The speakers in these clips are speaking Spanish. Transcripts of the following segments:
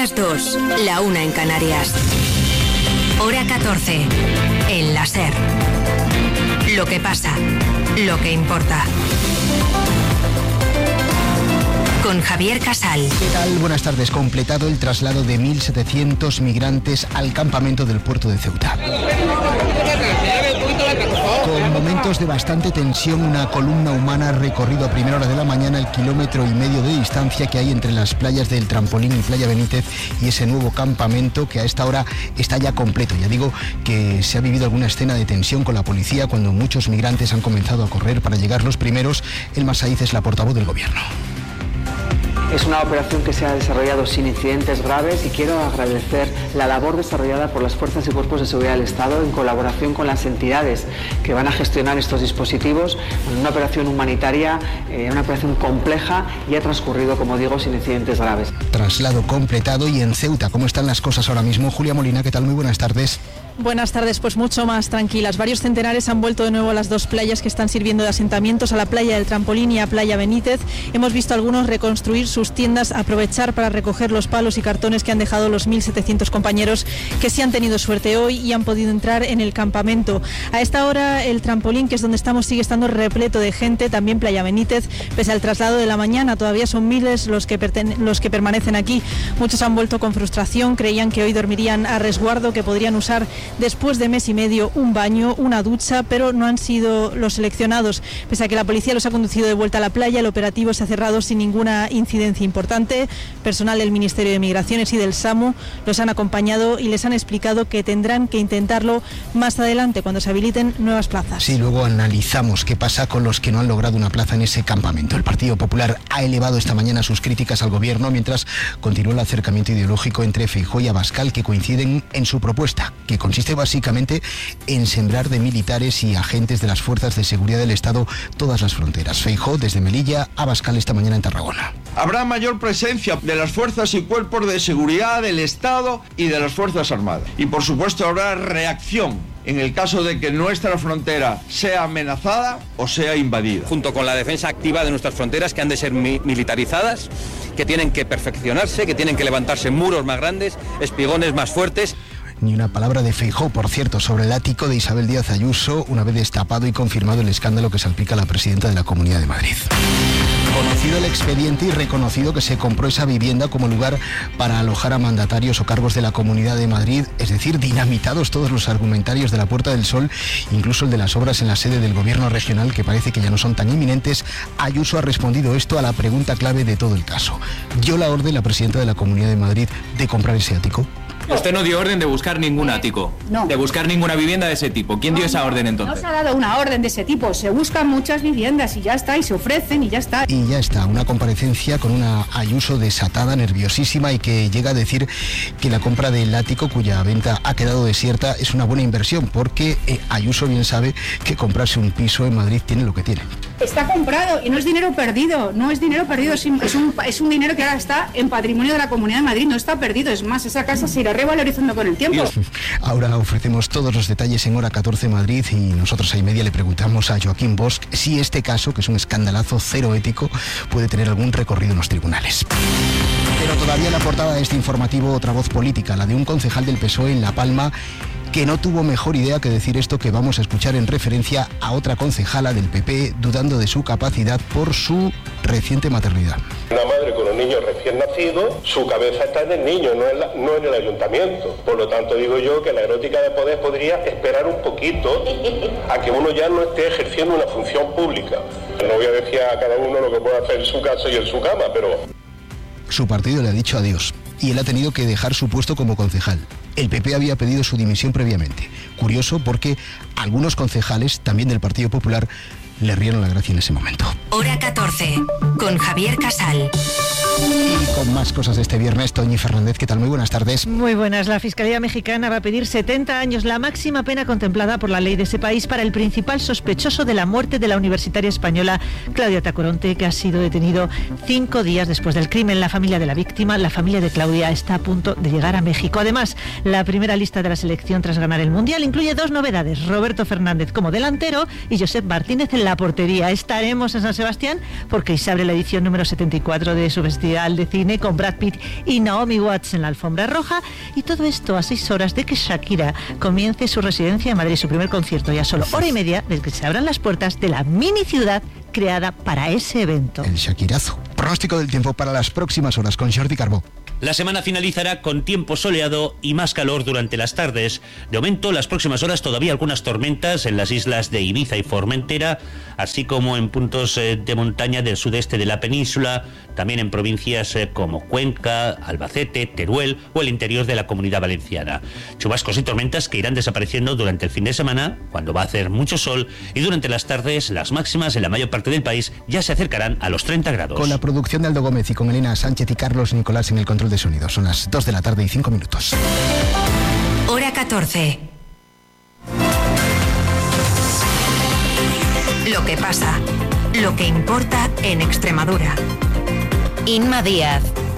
las 2, la 1 en Canarias. Hora 14, en la SER. Lo que pasa, lo que importa. Con Javier Casal. ¿Qué tal? Buenas tardes. Completado el traslado de 1.700 migrantes al campamento del puerto de Ceuta. Con momentos de bastante tensión, una columna humana ha recorrido a primera hora de la mañana el 1,5 kilómetros de distancia que hay entre las playas del Trampolín y Playa Benítez y ese nuevo campamento que a esta hora está ya completo. Ya digo que se ha vivido alguna escena de tensión con la policía cuando muchos migrantes han comenzado a correr para llegar los primeros. Elma Saiz es la portavoz del Gobierno. Es una operación que se ha desarrollado sin incidentes graves y quiero agradecer la labor desarrollada por las fuerzas y cuerpos de seguridad del Estado en colaboración con las entidades que van a gestionar estos dispositivos. Una operación humanitaria, una operación compleja y ha transcurrido, como digo, sin incidentes graves. Traslado completado. Y en Ceuta, ¿cómo están las cosas ahora mismo? Julia Molina, ¿qué tal? Muy buenas tardes. Buenas tardes, pues mucho más tranquilas. Varios centenares han vuelto de nuevo a las dos playas que están sirviendo de asentamientos, a la playa del Trampolín y a Playa Benítez. Hemos visto a algunos reconstruir sus tiendas, aprovechar para recoger los palos y cartones que han dejado los 1.700 compañeros que sí han tenido suerte hoy y han podido entrar en el campamento. A esta hora el Trampolín, que es donde estamos, sigue estando repleto de gente, también Playa Benítez, pese al traslado de la mañana. Todavía son miles los que permanecen aquí. Muchos han vuelto con frustración, creían que hoy dormirían a resguardo, que podrían usar después de mes y medio un baño, una ducha, pero no han sido los seleccionados. Pese a que la policía los ha conducido de vuelta a la playa, el operativo se ha cerrado sin ninguna incidencia importante. Personal del Ministerio de Migraciones y del SAMU los han acompañado y les han explicado que tendrán que intentarlo más adelante, cuando se habiliten nuevas plazas. Sí, luego analizamos qué pasa con los que no han logrado una plaza en ese campamento. El Partido Popular ha elevado esta mañana sus críticas al Gobierno, mientras continúa el acercamiento ideológico entre Feijóo y Abascal, que coinciden en su propuesta, que consiste básicamente en sembrar de militares y agentes de las fuerzas de seguridad del Estado todas las fronteras. Feijóo desde Melilla, Abascal esta mañana en Tarragona. Habrá mayor presencia de las fuerzas y cuerpos de seguridad del Estado y de las Fuerzas Armadas. Y por supuesto habrá reacción en el caso de que nuestra frontera sea amenazada o sea invadida. Junto con la defensa activa de nuestras fronteras, que han de ser militarizadas, que tienen que perfeccionarse, que tienen que levantarse muros más grandes, espigones más fuertes. Ni una palabra de Feijóo, por cierto, sobre el ático de Isabel Díaz Ayuso, una vez destapado y confirmado el escándalo que salpica a la presidenta de la Comunidad de Madrid. Conocido el expediente y reconocido que se compró esa vivienda como lugar para alojar a mandatarios o cargos de la Comunidad de Madrid, es decir, dinamitados todos los argumentarios de la Puerta del Sol, incluso el de las obras en la sede del Gobierno regional, que parece que ya no son tan inminentes. Ayuso ha respondido esto a la pregunta clave de todo el caso. ¿Dio la orden la presidenta de la Comunidad de Madrid de comprar ese ático? Usted no dio orden de buscar ningún ático, no. De buscar ninguna vivienda de ese tipo. ¿Quién dio esa orden entonces? No se ha dado una orden de ese tipo, se buscan muchas viviendas y ya está, y se ofrecen y ya está. Y ya está, una comparecencia con una Ayuso desatada, nerviosísima, y que llega a decir que la compra del ático, cuya venta ha quedado desierta, es una buena inversión, porque Ayuso bien sabe que comprarse un piso en Madrid tiene lo que tiene. Está comprado y no es dinero perdido, es un dinero que ahora está en patrimonio de la Comunidad de Madrid, no está perdido, es más, esa casa se irá revalorizando con el tiempo. Ahora ofrecemos todos los detalles en Hora 14 Madrid, y nosotros a y media le preguntamos a Joaquín Bosch si este caso, que es un escandalazo cero ético, puede tener algún recorrido en los tribunales. Pero todavía en la portada de este informativo otra voz política, la de un concejal del PSOE en La Palma, que no tuvo mejor idea que decir esto que vamos a escuchar en referencia a otra concejala del PP dudando de su capacidad por su reciente maternidad. Una madre con un niño recién nacido, su cabeza está en el niño, no en el ayuntamiento. Por lo tanto, digo yo que la erótica de poder podría esperar un poquito a que uno ya no esté ejerciendo una función pública. No voy a decir a cada uno lo que puede hacer en su casa y en su cama, pero... Su partido le ha dicho adiós y él ha tenido que dejar su puesto como concejal. El PP había pedido su dimisión previamente. Curioso, porque algunos concejales, también del Partido Popular, le rieron la gracia en ese momento. Hora 14, con Javier Casal. Y con más cosas de este viernes, Toñi Fernández, ¿qué tal? Muy buenas tardes. Muy buenas. La Fiscalía Mexicana va a pedir 70 años, la máxima pena contemplada por la ley de ese país, para el principal sospechoso de la muerte de la universitaria española Claudia Tacoronte, que ha sido detenido 5 días después del crimen. La familia de la víctima, la familia de Claudia, está a punto de llegar a México. Además, la primera lista de la selección tras ganar el Mundial incluye 2 novedades: Roberto Fernández como delantero y Josep Martínez en la portería. Estaremos en San Sebastián porque hoy se abre la edición número 74 de su Festival de Cine cine con Brad Pitt y Naomi Watts en la alfombra roja, y todo esto a 6 horas de que Shakira comience su residencia en Madrid, su primer concierto, y a solo hora y media de que se abran las puertas de la mini ciudad creada para ese evento. El Shakirazo. Pronóstico del tiempo para las próximas horas con Jordi Carbó. La semana finalizará con tiempo soleado y más calor durante las tardes. De momento, las próximas horas todavía algunas tormentas en las islas de Ibiza y Formentera, así como en puntos de montaña del sudeste de la península, también en provincias como Cuenca, Albacete, Teruel o el interior de la Comunidad Valenciana. Chubascos y tormentas que irán desapareciendo durante el fin de semana, cuando va a hacer mucho sol, y durante las tardes las máximas en la mayor parte del país ya se acercarán a los 30 grados. Con la producción de Aldo Gómez y con Elena Sánchez y Carlos Nicolás en el control de sonido. Son las 2 de la tarde y 5 minutos. Hora 14. Lo que pasa, lo que importa en Extremadura. Inma Díaz.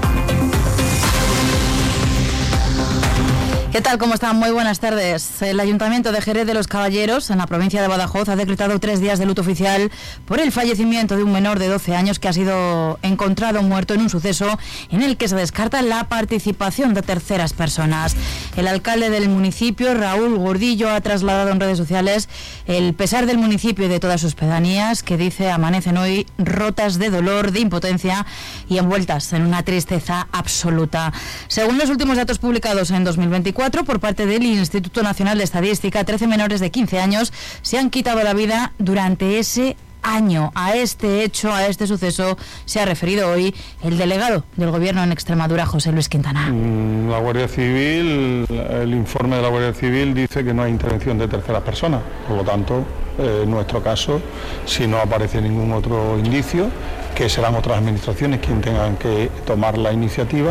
¿Qué tal? ¿Cómo están? Muy buenas tardes. El Ayuntamiento de Jerez de los Caballeros, en la provincia de Badajoz, ha decretado 3 días de luto oficial por el fallecimiento de un menor de 12 años que ha sido encontrado muerto en un suceso en el que se descarta la participación de terceras personas. El alcalde del municipio, Raúl Gordillo, ha trasladado en redes sociales el pesar del municipio y de todas sus pedanías, que dice amanecen hoy rotas de dolor, de impotencia y envueltas en una tristeza absoluta. Según los últimos datos publicados en 2024, por parte del Instituto Nacional de Estadística, 13 menores de 15 años se han quitado la vida durante ese año. A este hecho, a este suceso, se ha referido hoy el delegado del Gobierno en Extremadura, José Luis Quintana. La Guardia Civil, el informe de la Guardia Civil dice que no hay intervención de terceras personas. Por lo tanto, en nuestro caso, si no aparece ningún otro indicio, que serán otras administraciones quienes tengan que tomar la iniciativa.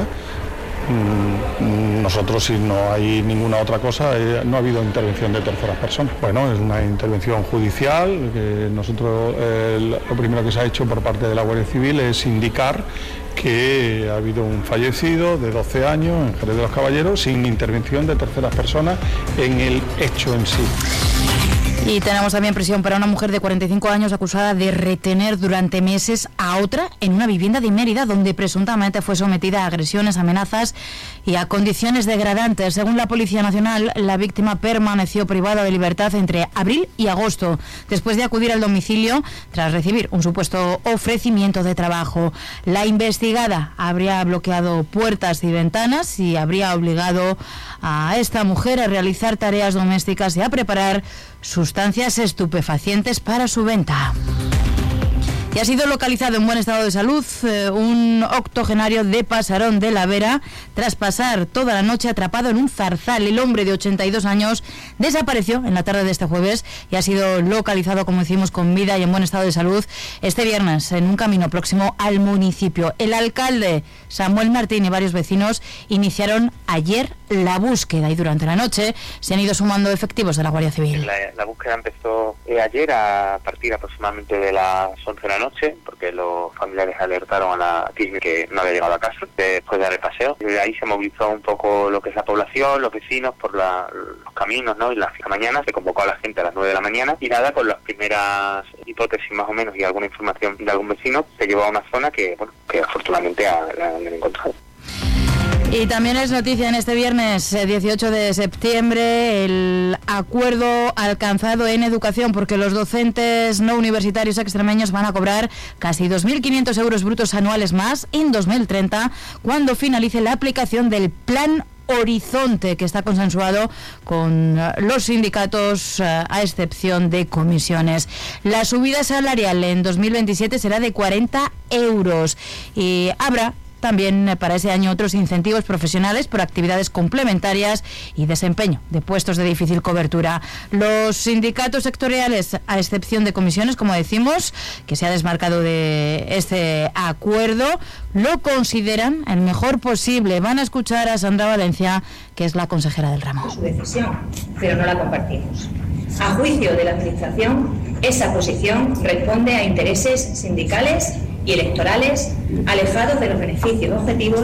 Nosotros, si no hay ninguna otra cosa, no ha habido intervención de terceras personas. Bueno, es una intervención judicial, que nosotros lo primero que se ha hecho por parte de la Guardia Civil es indicar que ha habido un fallecido de 12 años en Jerez de los Caballeros sin intervención de terceras personas en el hecho en sí. Y tenemos también prisión para una mujer de 45 años acusada de retener durante meses a otra en una vivienda de Mérida, donde presuntamente fue sometida a agresiones, amenazas y a condiciones degradantes. Según la Policía Nacional, la víctima permaneció privada de libertad entre abril y agosto, después de acudir al domicilio tras recibir un supuesto ofrecimiento de trabajo. La investigada habría bloqueado puertas y ventanas y habría obligado a esta mujer a realizar tareas domésticas y a preparar sustancias estupefacientes para su venta. Y ha sido localizado en buen estado de salud un octogenario de Pasarón de la Vera tras pasar toda la noche atrapado en un zarzal. El hombre de 82 años desapareció en la tarde de este jueves y ha sido localizado, como decimos, con vida y en buen estado de salud este viernes en un camino próximo al municipio. El alcalde Samuel Martín y varios vecinos iniciaron ayer la búsqueda y durante la noche se han ido sumando efectivos de la Guardia Civil. La búsqueda empezó ayer a partir aproximadamente de las 11 de la noche, porque los familiares alertaron a la TISMI que no había llegado a casa después de dar el paseo. Y de ahí se movilizó un poco lo que es la población, los vecinos por los caminos, ¿no? Y las mañanas se convocó a la gente a las 9 de la mañana y nada, con las primeras hipótesis más o menos y alguna información de algún vecino se llevó a una zona que afortunadamente la han encontrado. Y también es noticia en este viernes 18 de septiembre el acuerdo alcanzado en educación, porque los docentes no universitarios extremeños van a cobrar casi 2.500 euros brutos anuales más en 2030, cuando finalice la aplicación del Plan Horizonte, que está consensuado con los sindicatos a excepción de comisiones. La subida salarial en 2027 será de 40 euros y habrá también para ese año otros incentivos profesionales por actividades complementarias y desempeño de puestos de difícil cobertura. Los sindicatos sectoriales, a excepción de comisiones, como decimos, que se ha desmarcado de este acuerdo, lo consideran el mejor posible. Van a escuchar a Sandra Valencia, que es la consejera del ramo. Su decisión, pero no la compartimos. A juicio de la Administración, esa posición responde a intereses sindicales y electorales alejados de los beneficios objetivos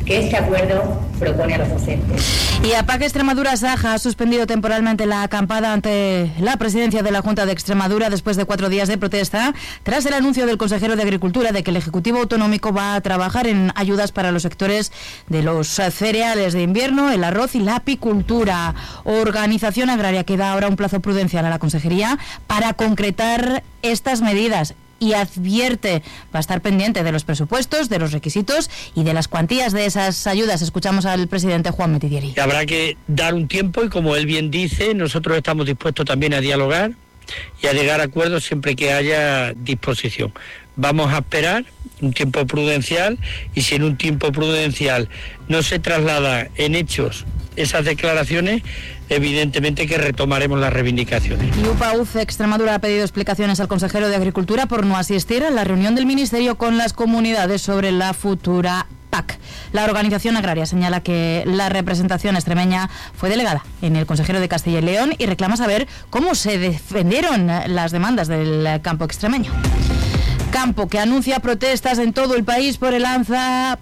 que este acuerdo propone a los docentes. Y APAC Extremadura Saja ha suspendido temporalmente la acampada ante la presidencia de la Junta de Extremadura después de 4 días de protesta, tras el anuncio del consejero de Agricultura de que el Ejecutivo Autonómico va a trabajar en ayudas para los sectores de los cereales de invierno, el arroz y la apicultura. Organización Agraria que da ahora un plazo prudencial a la Consejería para concretar estas medidas. Y advierte, va a estar pendiente de los presupuestos, de los requisitos y de las cuantías de esas ayudas. Escuchamos al presidente Juan Metidieri. Habrá que dar un tiempo y, como él bien dice, nosotros estamos dispuestos también a dialogar y a llegar a acuerdos siempre que haya disposición. Vamos a esperar un tiempo prudencial, y si en un tiempo prudencial no se traslada en hechos esas declaraciones, evidentemente que retomaremos las reivindicaciones. Y UPA-UCE Extremadura ha pedido explicaciones al consejero de Agricultura por no asistir a la reunión del Ministerio con las comunidades sobre la futura PAC. La Organización Agraria señala que la representación extremeña fue delegada en el consejero de Castilla y León y reclama saber cómo se defendieron las demandas del campo extremeño. Campo que anuncia protestas en todo el país por el alza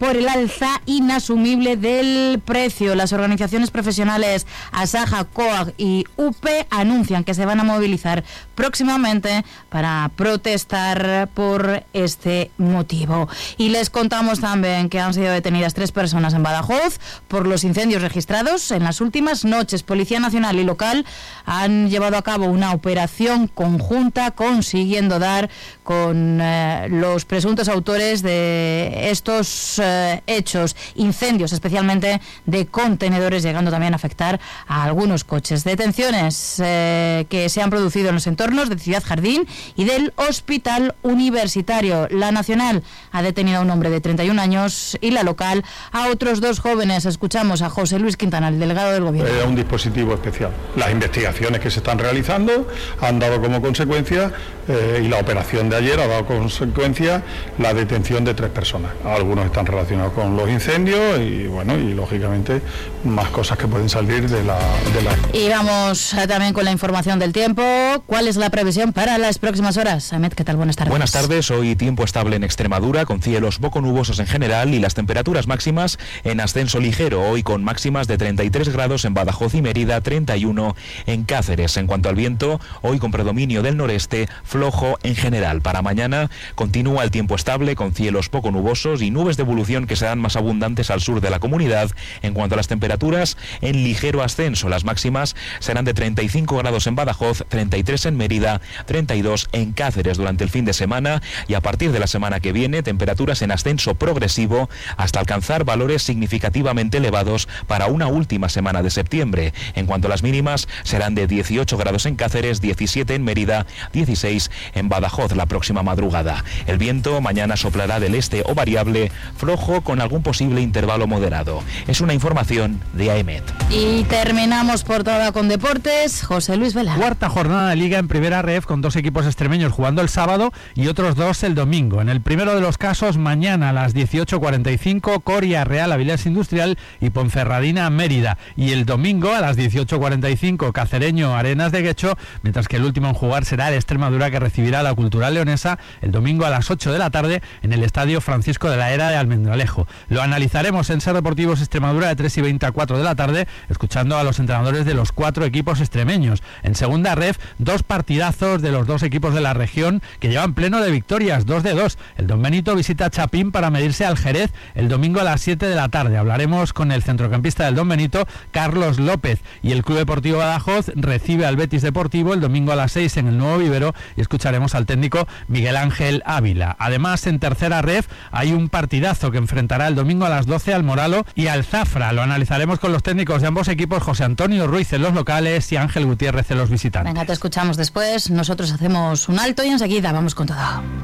inasumible del precio. Las organizaciones profesionales Asaja, COAG y UPE anuncian que se van a movilizar próximamente para protestar por este motivo. Y les contamos también que han sido detenidas 3 personas en Badajoz por los incendios registrados en las últimas noches. Policía Nacional y local han llevado a cabo una operación conjunta consiguiendo dar con los presuntos autores de estos hechos, incendios especialmente de contenedores, llegando también a afectar a algunos coches. Detenciones que se han producido en los entornos de Ciudad Jardín y del Hospital Universitario. La Nacional ha detenido a un hombre de 31 años y la local a otros 2 jóvenes. Escuchamos a José Luis Quintana, el delegado del Gobierno. Era un dispositivo especial. Las investigaciones que se están realizando han dado como consecuencia, y la operación de ayer ha dado consecuencia, la detención de 3 personas. Algunos están relacionados con los incendios y bueno, y lógicamente más cosas que pueden salir de la... Y vamos también con la información del tiempo. ¿Cuál es la previsión para las próximas horas? Ahmed, ¿qué tal? Buenas tardes. Buenas tardes. Hoy tiempo estable en Extremadura, con cielos poco nubosos en general y las temperaturas máximas en ascenso ligero. Hoy con máximas de 33 grados en Badajoz y Mérida, 31 en Cáceres. En cuanto al viento, hoy con predominio del noreste, flojo en general. Para mañana continúa el tiempo estable con cielos poco nubosos y nubes de evolución que serán más abundantes al sur de la comunidad. En cuanto a las temperaturas, en ligero ascenso. Las máximas serán de 35 grados en Badajoz, 33 en Mérida, 32 en Cáceres durante el fin de semana, y a partir de la semana que viene temperaturas en ascenso progresivo hasta alcanzar valores significativamente elevados para una última semana de septiembre. En cuanto a las mínimas, serán de 18 grados en Cáceres, 17 en Mérida, 16 en Badajoz la próxima madrugada. El viento mañana soplará del este o variable, flojo con algún posible intervalo moderado. Es una información de AEMET. Y terminamos portada con deportes. José Luis Vela. Cuarta jornada de Liga en Primera Ref con 2 equipos extremeños jugando el sábado y otros 2 el domingo. En el primero de los casos, mañana a las 18:45, Coria Real Avilés Industrial y Ponferradina Mérida. Y el domingo a las 18:45, Cacereño Arenas de Guecho, mientras que el último en jugar será el Extremadura, que recibirá a la Cultural Leonesa el domingo a las 8 de la tarde en el Estadio Francisco de la Era de Almendralejo. Lo analizaremos en Ser Deportivos Extremadura de 3:20 a 4 de la tarde, escuchando a los entrenadores de los 4 equipos extremeños. En segunda ref, 2 partidazos de los 2 equipos de la región que llevan pleno de victorias, 2 de 2. El Don Benito visita Chapín para medirse al Jerez el domingo a las 7 de la tarde. Hablaremos con el centrocampista del Don Benito, Carlos López, y el Club Deportivo Badajoz recibe al Betis Deportivo el domingo a las 6 en el Nuevo Vivero, y escucharemos al técnico Miguel Ángel Ávila. Además, en tercera ref hay un partidazo que enfrentará el domingo a las 12 al Moralo y al Zafra. Lo analizaremos con los técnicos de ambos equipos, José Antonio Ruiz en los locales y Ángel Gutiérrez en los visitantes. Venga, te escuchamos después. Nosotros hacemos un alto y enseguida vamos con todo.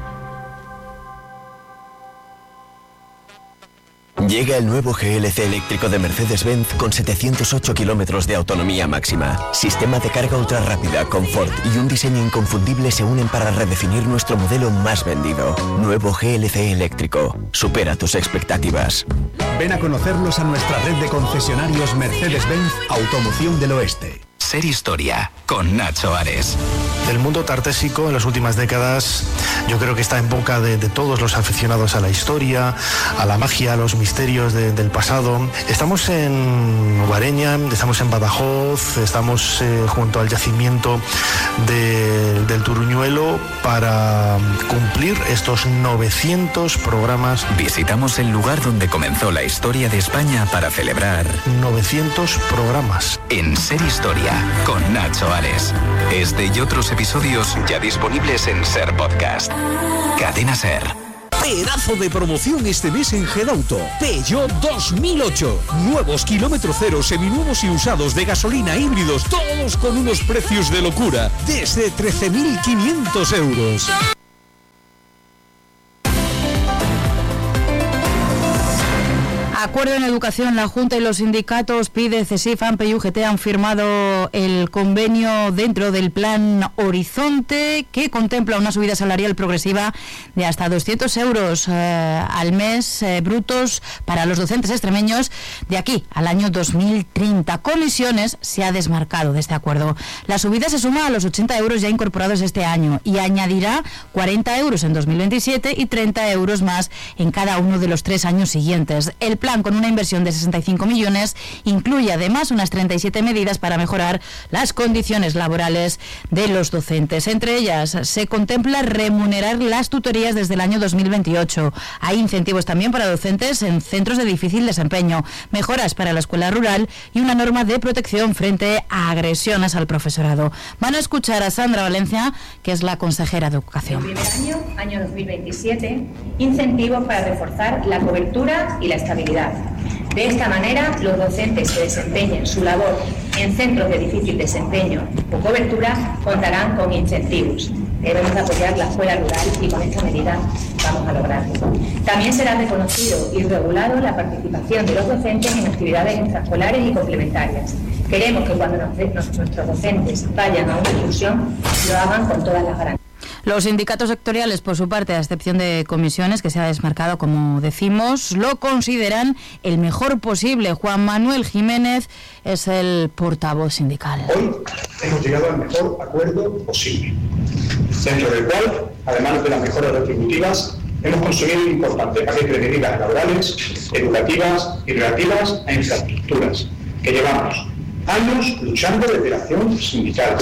Llega el nuevo GLC eléctrico de Mercedes-Benz con 708 kilómetros de autonomía máxima. Sistema de carga ultra rápida, confort y un diseño inconfundible se unen para redefinir nuestro modelo más vendido. Nuevo GLC eléctrico. Supera tus expectativas. Ven a conocerlos a nuestra red de concesionarios Mercedes-Benz Automoción del Oeste. Ser historia con Nacho Ares. El mundo tartésico en las últimas décadas yo creo que está en boca de todos los aficionados a la historia, a la magia, a los misterios del pasado. Estamos en Guareña, estamos en Badajoz, estamos junto al yacimiento del Turuñuelo para cumplir estos 900 programas. Visitamos el lugar donde comenzó la historia de España para celebrar 900 programas. En Ser Historia, con Nacho Ares. Este y otros episodios ya disponibles en Ser Podcast. Cadena Ser. Pedazo de promoción este mes en Gedauto. Peugeot 2008. Nuevos kilómetro cero, seminuevos y usados de gasolina, híbridos, todos con unos precios de locura. Desde 13.500 euros. Acuerdo en educación. La Junta y los sindicatos PIDE, CESIF, AMPE y UGT han firmado el convenio dentro del Plan Horizonte, que contempla una subida salarial progresiva de hasta 200 euros al mes brutos para los docentes extremeños de aquí al año 2030. Comisiones se ha desmarcado de este acuerdo. La subida se suma a los 80 euros ya incorporados este año y añadirá 40 euros en 2027 y 30 euros más en cada uno de los 3 años siguientes. El plan, con una inversión de 65 millones, incluye además unas 37 medidas para mejorar las condiciones laborales de los docentes. Entre ellas, se contempla remunerar las tutorías desde el año 2028. Hay incentivos también para docentes en centros de difícil desempeño, mejoras para la escuela rural y una norma de protección frente a agresiones al profesorado. Van a escuchar a Sandra Valencia, que es la consejera de Educación. El primer año 2027, incentivos para reforzar la cobertura y la estabilidad. De esta manera, los docentes que desempeñen su labor en centros de difícil desempeño o cobertura contarán con incentivos. Debemos apoyar la escuela rural y con esta medida vamos a lograrlo. También será reconocido y regulado la participación de los docentes en actividades extraescolares y complementarias. Queremos que cuando nuestros docentes vayan a una inclusión, lo hagan con todas las garantías. Los sindicatos sectoriales, por su parte, a excepción de comisiones, que se ha desmarcado, como decimos, lo consideran el mejor posible. Juan Manuel Jiménez es el portavoz sindical. Hoy hemos llegado al mejor acuerdo posible, dentro del cual, además de las mejoras retributivas, hemos conseguido un importante paquete de medidas laborales, educativas y relativas a infraestructuras, que llevamos años luchando desde la acción sindical,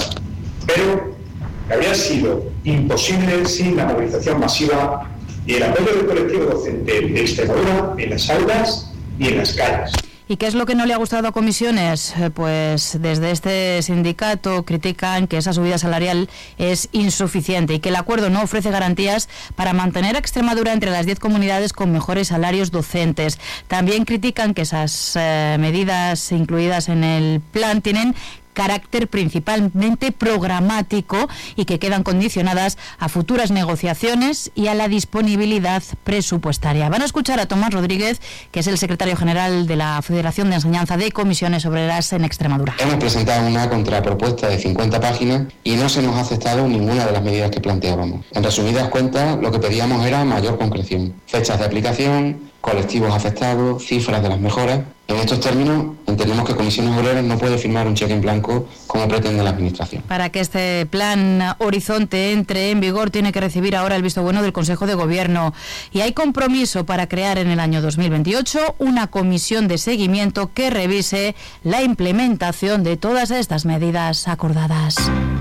pero que habría sido imposible sin la movilización masiva y el apoyo del colectivo docente de Extremadura en las aulas y en las calles. ¿Y qué es lo que no le ha gustado a comisiones? Pues desde este sindicato critican que esa subida salarial es insuficiente y que el acuerdo no ofrece garantías para mantener a Extremadura entre las 10 comunidades con mejores salarios docentes. También critican que esas medidas incluidas en el plan tienen carácter principalmente programático y que quedan condicionadas a futuras negociaciones y a la disponibilidad presupuestaria. Van a escuchar a Tomás Rodríguez, que es el secretario general de la Federación de Enseñanza de Comisiones Obreras en Extremadura. Hemos presentado una contrapropuesta de 50 páginas y no se nos ha aceptado ninguna de las medidas que planteábamos. En resumidas cuentas, lo que pedíamos era mayor concreción, fechas de aplicación, colectivos afectados, cifras de las mejoras. En estos términos, entendemos que Comisiones Obreras no puede firmar un cheque en blanco como pretende la Administración. Para que este plan Horizonte entre en vigor, tiene que recibir ahora el visto bueno del Consejo de Gobierno. Y hay compromiso para crear en el año 2028 una comisión de seguimiento que revise la implementación de todas estas medidas acordadas.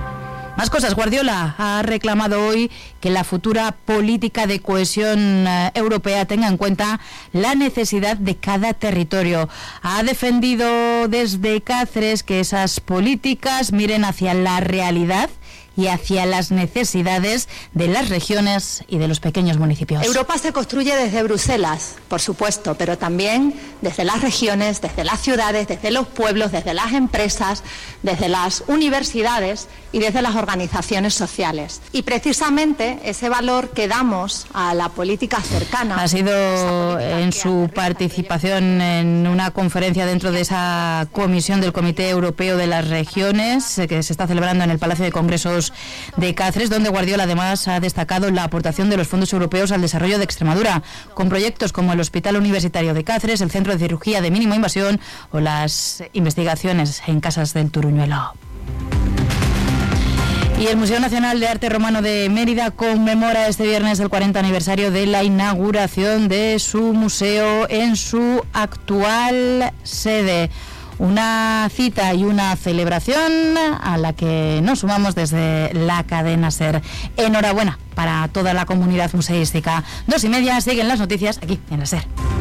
Más cosas. Guardiola ha reclamado hoy que la futura política de cohesión europea tenga en cuenta la necesidad de cada territorio. Ha defendido desde Cáceres que esas políticas miren hacia la realidad y hacia las necesidades de las regiones y de los pequeños municipios. Europa se construye desde Bruselas, por supuesto, pero también desde las regiones, desde las ciudades, desde los pueblos, desde las empresas, desde las universidades y desde las organizaciones sociales. Y precisamente ese valor que damos a la política cercana... Ha sido en su participación en una conferencia dentro de esa comisión del Comité Europeo de las Regiones, que se está celebrando en el Palacio de Congresos de Cáceres, donde Guardiola además ha destacado la aportación de los fondos europeos al desarrollo de Extremadura, con proyectos como el Hospital Universitario de Cáceres, el Centro de Cirugía de Mínima Invasión o las investigaciones en casas del Turuñuelo. Y el Museo Nacional de Arte Romano de Mérida conmemora este viernes el 40 aniversario de la inauguración de su museo en su actual sede. Una cita y una celebración a la que nos sumamos desde la cadena SER. Enhorabuena para toda la comunidad museística. 2:30, siguen las noticias aquí en la SER.